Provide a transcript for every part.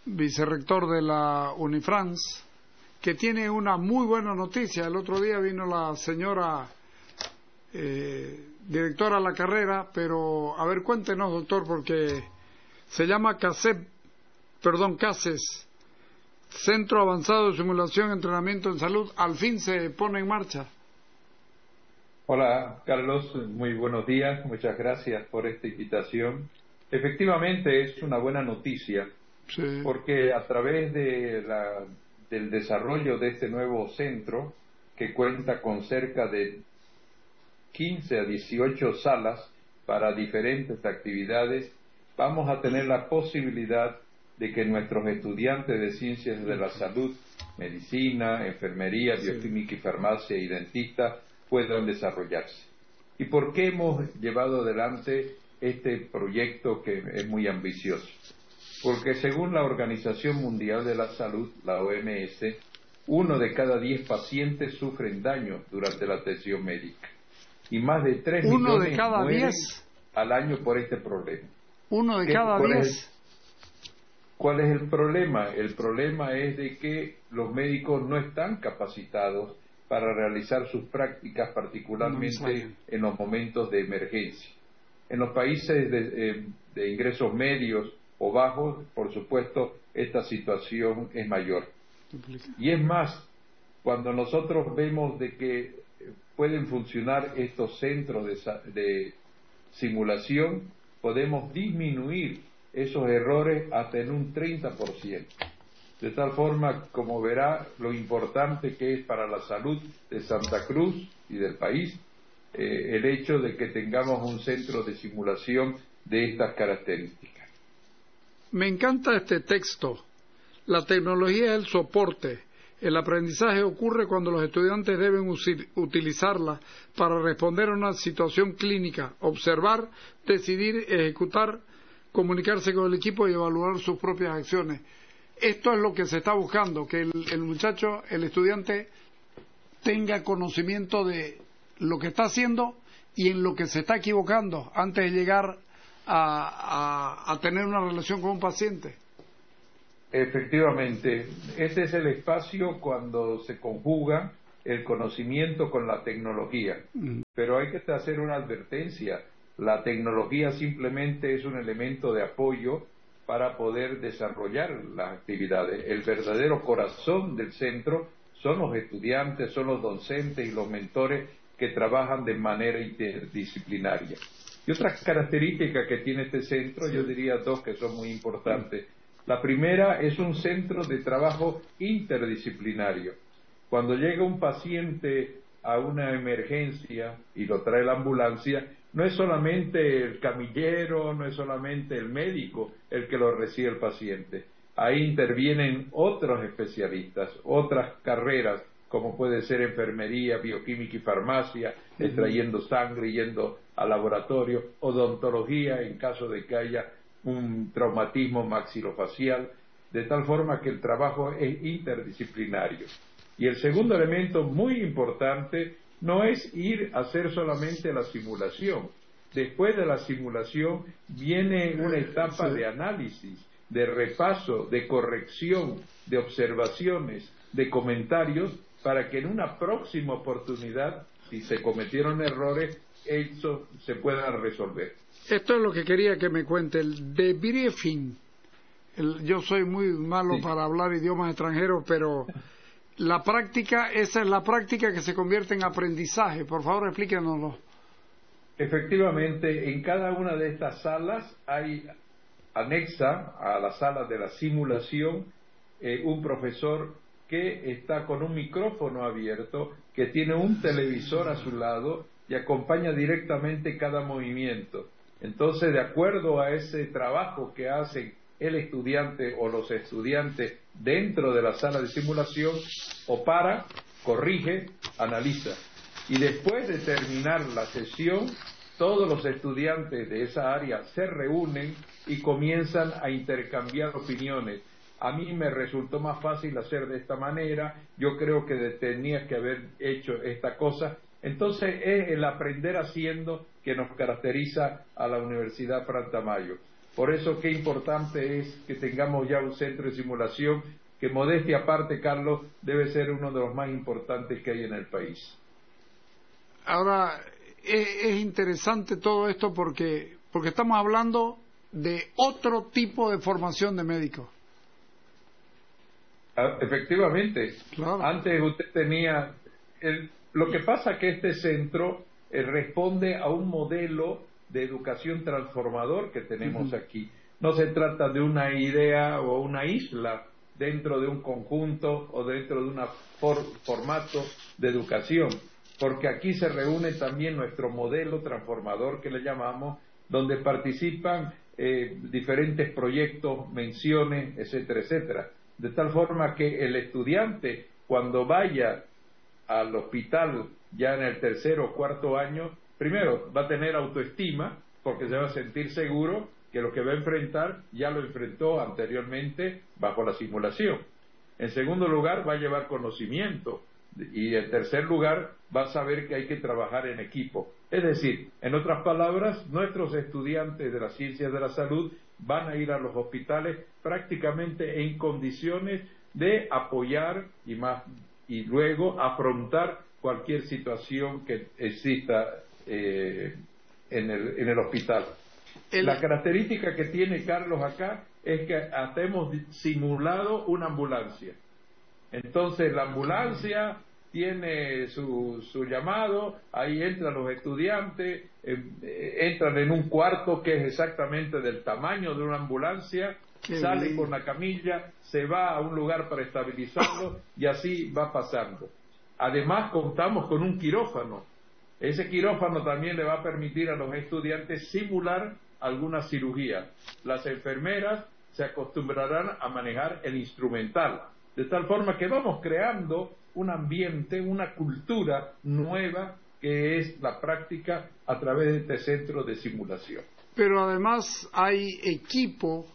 vicerrector de la Unifrance, que tiene una muy buena noticia. El otro día vino la señora directora de la carrera, pero a ver, cuéntenos, doctor, porque se llama CASES, Centro Avanzado de Simulación y Entrenamiento en Salud. Al fin se pone en marcha. Hola, Carlos, muy buenos días, muchas gracias por esta invitación. Efectivamente es una buena noticia, Sí. Porque a través del desarrollo de este nuevo centro, que cuenta con cerca de 15 a 18 salas para diferentes actividades, vamos a tener la posibilidad de que nuestros estudiantes de ciencias de la salud, medicina, enfermería, bioquímica y farmacia y dentistas puedan desarrollarse. ¿Y por qué hemos llevado adelante este proyecto que es muy ambicioso? Porque según la Organización Mundial de la Salud, la OMS, 1 de cada 10 pacientes sufren daño durante la atención médica y más de 3 millones mueren al año por este problema. 1 de cada 10. ¿Cuál es el problema? El problema es de que los médicos no están capacitados para realizar sus prácticas, particularmente en los momentos de emergencia. En los países de ingresos medios o bajos, por supuesto, esta situación es mayor. Y es más, cuando nosotros vemos de que pueden funcionar estos centros de simulación, podemos disminuir esos errores hasta en un 30%. De tal forma, como verá, lo importante que es para la salud de Santa Cruz y del país el hecho de que tengamos un centro de simulación de estas características. Me encanta este texto. La tecnología es el soporte. El aprendizaje ocurre cuando los estudiantes deben utilizarla para responder a una situación clínica, observar, decidir, ejecutar, comunicarse con el equipo y evaluar sus propias acciones. Esto es lo que se está buscando, que el muchacho, el estudiante, tenga conocimiento de lo que está haciendo y en lo que se está equivocando antes de llegar a tener una relación con un paciente. Efectivamente, este es el espacio cuando se conjuga el conocimiento con la tecnología. Pero hay que hacer una advertencia. La tecnología simplemente es un elemento de apoyo para poder desarrollar las actividades. El verdadero corazón del centro son los estudiantes, son los docentes y los mentores que trabajan de manera interdisciplinaria. Y otras características que tiene este centro, yo diría 2 que son muy importantes. La primera es un centro de trabajo interdisciplinario. Cuando llega un paciente a una emergencia y lo trae la ambulancia, no es solamente el camillero, no es solamente el médico el que lo recibe el paciente. Ahí intervienen otros especialistas, otras carreras, como puede ser enfermería, bioquímica y farmacia, extrayendo sangre, yendo al laboratorio, odontología en caso de que haya un traumatismo maxilofacial, de tal forma que el trabajo es interdisciplinario. Y el segundo elemento muy importante no es ir a hacer solamente la simulación. Después de la simulación viene una etapa de análisis, de repaso, de corrección, de observaciones, de comentarios, para que en una próxima oportunidad, si se cometieron errores, eso se pueda resolver. Esto es lo que quería que me cuente, el debriefing. Yo soy muy malo para hablar idiomas extranjeros, pero la práctica, esa es la práctica que se convierte en aprendizaje. Por favor, explíquenoslo. Efectivamente, en cada una de estas salas hay anexa a la sala de la simulación un profesor que está con un micrófono abierto, que tiene un televisor a su lado y acompaña directamente cada movimiento. Entonces, de acuerdo a ese trabajo que hacen el estudiante o los estudiantes dentro de la sala de simulación, para, corrige, analiza. Y después de terminar la sesión, todos los estudiantes de esa área se reúnen y comienzan a intercambiar opiniones. A mí me resultó más fácil hacer de esta manera, yo creo que tenía que haber hecho esta cosa. Entonces es el aprender haciendo que nos caracteriza a la Universidad Fran Tamayo. Por eso qué importante es que tengamos ya un centro de simulación que, modestia aparte, Carlos, debe ser uno de los más importantes que hay en el país. Ahora, es interesante todo esto porque estamos hablando de otro tipo de formación de médicos. Efectivamente, Claro. Antes usted tenía... lo que pasa es que este centro responde a un modelo de educación transformador que tenemos aquí. No se trata de una idea o una isla dentro de un conjunto o dentro de un formato de educación, porque aquí se reúne también nuestro modelo transformador que le llamamos, donde participan diferentes proyectos, menciones, etcétera, etcétera. De tal forma que el estudiante, cuando vaya al hospital ya en el tercer o cuarto año, primero va a tener autoestima, porque se va a sentir seguro que lo que va a enfrentar ya lo enfrentó anteriormente bajo la simulación. En segundo lugar, va a llevar conocimiento. Y en tercer lugar, va a saber que hay que trabajar en equipo. Es decir, en otras palabras, nuestros estudiantes de las ciencias de la salud van a ir a los hospitales prácticamente en condiciones de apoyar y luego afrontar cualquier situación que exista en el hospital. La característica que tiene Carlos acá es que hasta hemos simulado una ambulancia. Entonces la ambulancia tiene su llamado, ahí entran los estudiantes, entran en un cuarto que es exactamente del tamaño de una ambulancia, sale con la camilla, se va a un lugar para estabilizarlo y así va pasando. Además contamos con un quirófano. Ese quirófano también le va a permitir a los estudiantes simular alguna cirugía. Las enfermeras se acostumbrarán a manejar el instrumental, de tal forma que vamos creando un ambiente, una cultura nueva que es la práctica a través de este centro de simulación. Pero además hay equipo,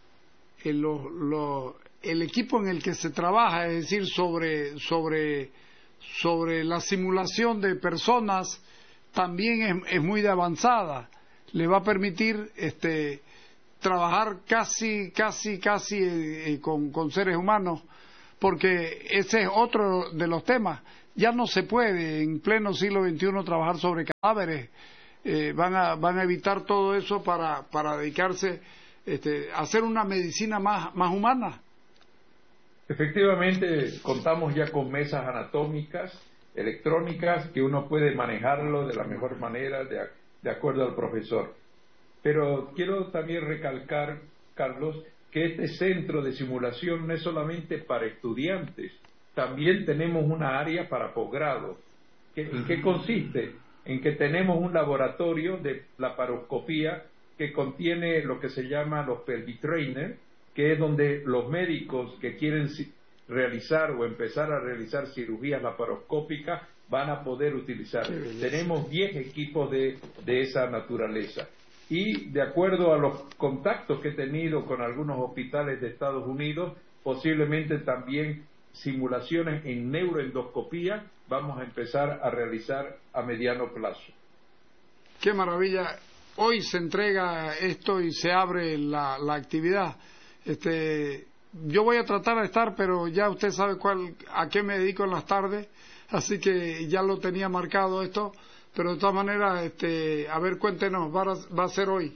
el equipo en el que se trabaja, es decir, sobre la simulación de personas, también es muy de avanzada. Le va a permitir trabajar casi con seres humanos, porque ese es otro de los temas. Ya no se puede en pleno siglo XXI trabajar sobre cadáveres. Van a evitar todo eso para dedicarse a hacer una medicina más humana. Efectivamente, contamos ya con mesas anatómicas, electrónicas, que uno puede manejarlo de la mejor manera de acuerdo al profesor. Pero quiero también recalcar, Carlos, que este centro de simulación no es solamente para estudiantes, también tenemos una área para posgrado. ¿En qué consiste? En que tenemos un laboratorio de laparoscopía que contiene lo que se llama los pelvic trainers, que es donde los médicos que quieren realizar o empezar a realizar cirugías laparoscópicas van a poder utilizar. Tenemos 10 equipos de esa naturaleza. Y de acuerdo a los contactos que he tenido con algunos hospitales de Estados Unidos, posiblemente también simulaciones en neuroendoscopía vamos a empezar a realizar a mediano plazo. ¡Qué maravilla! Hoy se entrega esto y se abre la actividad. Yo voy a tratar de estar, pero ya usted sabe a qué me dedico en las tardes, así que ya lo tenía marcado esto. Pero de todas maneras, a ver, cuéntenos, va a ser hoy.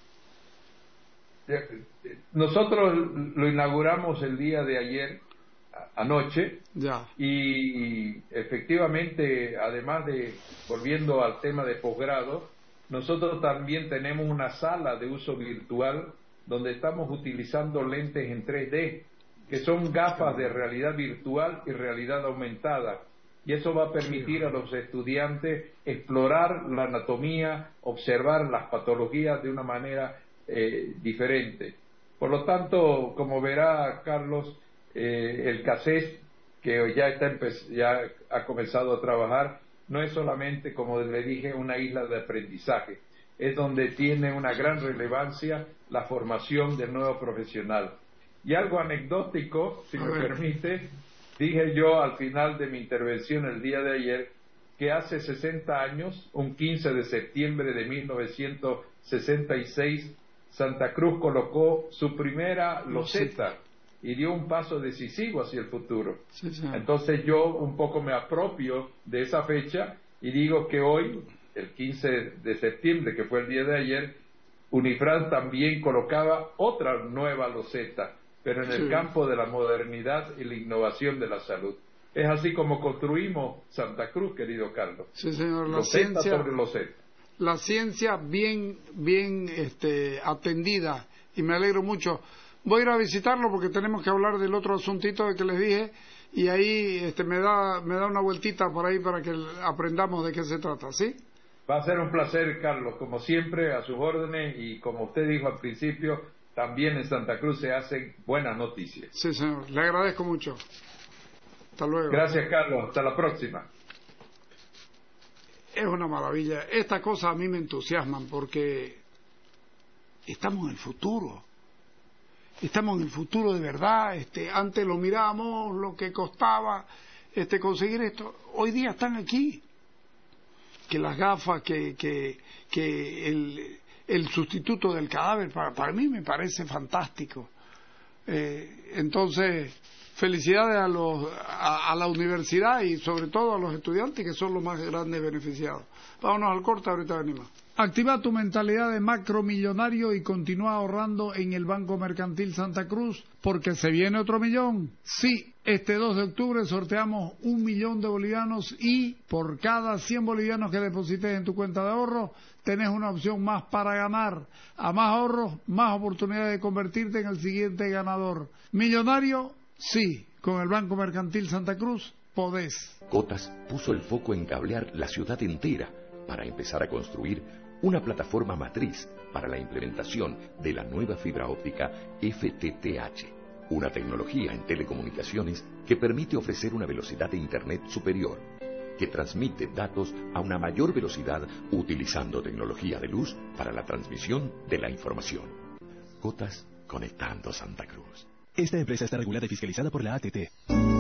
Nosotros lo inauguramos el día de ayer, anoche, ya. Y efectivamente, además volviendo al tema de posgrado, nosotros también tenemos una sala de uso virtual donde estamos utilizando lentes en 3D, que son gafas de realidad virtual y realidad aumentada. Y eso va a permitir a los estudiantes explorar la anatomía, observar las patologías de una manera diferente. Por lo tanto, como verá Carlos, el CACES, que ya ha comenzado a trabajar, no es solamente, como le dije, una isla de aprendizaje, es donde tiene una gran relevancia la formación del nuevo profesional. Y algo anecdótico, si me permite, dije yo al final de mi intervención el día de ayer que hace 60 años, un 15 de septiembre de 1966, Santa Cruz colocó su primera loseta y dio un paso decisivo hacia el futuro. Sí. Entonces yo un poco me apropio de esa fecha y digo que hoy, el 15 de septiembre, que fue el día de ayer, Unifran también colocaba otra nueva loseta, pero en el campo de la modernidad y la innovación de la salud. Es así como construimos Santa Cruz, querido Carlos. Sí, señor. Loseta sobre loseta. La ciencia bien atendida, y me alegro mucho. Voy a ir a visitarlo porque tenemos que hablar del otro asuntito que les dije, y ahí me da una vueltita por ahí para que aprendamos de qué se trata, ¿sí? Va a ser un placer, Carlos, como siempre, a sus órdenes, y como usted dijo al principio, también en Santa Cruz se hacen buenas noticias. Sí, señor. Le agradezco mucho. Hasta luego. Gracias, Carlos. Hasta la próxima. Es una maravilla. Estas cosas a mí me entusiasman porque estamos en el futuro. Estamos en el futuro de verdad. Antes lo mirábamos, lo que costaba conseguir esto. Hoy día están aquí. Que las gafas, que el sustituto del cadáver, para mí me parece fantástico. Entonces, felicidades a la universidad y sobre todo a los estudiantes, que son los más grandes beneficiados. Vámonos al corte, ahorita venimos. Activa tu mentalidad de macromillonario y continúa ahorrando en el Banco Mercantil Santa Cruz, porque se viene otro millón. Sí, este 2 de octubre sorteamos 1 millón de bolivianos y por cada 100 bolivianos que deposites en tu cuenta de ahorro, tenés una opción más para ganar. A más ahorros, más oportunidades de convertirte en el siguiente ganador. Millonario, sí, con el Banco Mercantil Santa Cruz podés. Cotas puso el foco en cablear la ciudad entera para empezar a construir una plataforma matriz para la implementación de la nueva fibra óptica FTTH, una tecnología en telecomunicaciones que permite ofrecer una velocidad de Internet superior, que transmite datos a una mayor velocidad utilizando tecnología de luz para la transmisión de la información. Cotas, conectando Santa Cruz. Esta empresa está regulada y fiscalizada por la ATT.